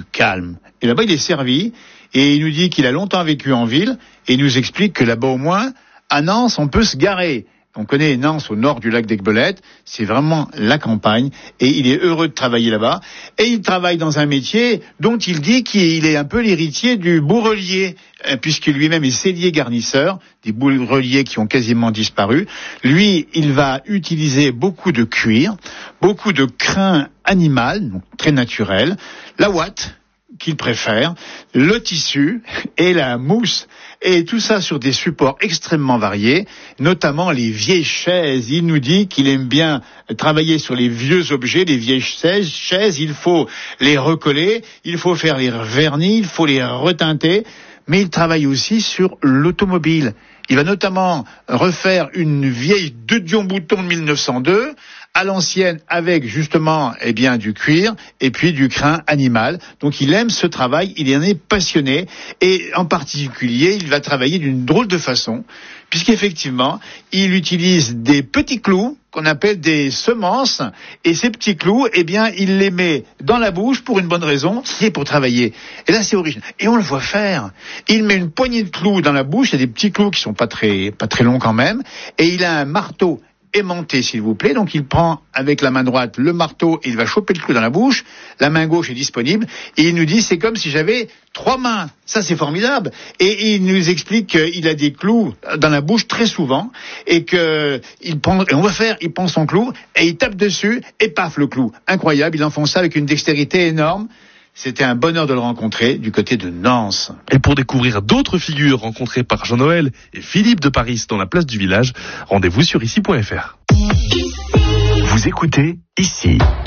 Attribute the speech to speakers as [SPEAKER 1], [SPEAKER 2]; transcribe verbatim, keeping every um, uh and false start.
[SPEAKER 1] calme. Et là-bas, il est servi et il nous dit qu'il a longtemps vécu en ville et il nous explique que là-bas au moins, à Nance, on peut se garer. On connaît Nance au nord du lac d'Aiguebelette, c'est vraiment la campagne et il est heureux de travailler là-bas. Et il travaille dans un métier dont il dit qu'il est un peu l'héritier du bourrelier, puisque lui-même est sellier garnisseur, des bourreliers qui ont quasiment disparu. Lui, il va utiliser beaucoup de cuir, beaucoup de crin animal, donc très naturel, la ouate qu'il préfère, le tissu et la mousse, et tout ça sur des supports extrêmement variés, notamment les vieilles chaises. Il nous dit qu'il aime bien travailler sur les vieux objets, les vieilles chaises, chaises, il faut les recoller, il faut faire les vernis, il faut les reteinter, mais il travaille aussi sur l'automobile. Il va notamment refaire une vieille de Dion-Bouton de mille neuf cent deux, à l'ancienne, avec justement eh bien du cuir et puis du crin animal. Donc il aime ce travail, il en est passionné et en particulier il va travailler d'une drôle de façon puisqu'effectivement il utilise des petits clous qu'on appelle des semences et ces petits clous eh bien il les met dans la bouche pour une bonne raison, c'est pour travailler. Et là c'est original et on le voit faire. Il met une poignée de clous dans la bouche, il y a des petits clous qui sont pas très pas très longs quand même et il a un marteau aimanté, s'il vous plaît. Donc, il prend avec la main droite le marteau et il va choper le clou dans la bouche. La main gauche est disponible. Et il nous dit, c'est comme si j'avais trois mains. Ça, c'est formidable. Et il nous explique qu'il a des clous dans la bouche très souvent et que il prend, et on va faire, il prend son clou et il tape dessus et paf, le clou. Incroyable. Il enfonce ça avec une dextérité énorme. C'était un bonheur de le rencontrer du côté de Nance.
[SPEAKER 2] Et pour découvrir d'autres figures rencontrées par Jean-Noël et Philippe de Paris dans la place du village, rendez-vous sur ici point f r.
[SPEAKER 3] Vous écoutez Ici.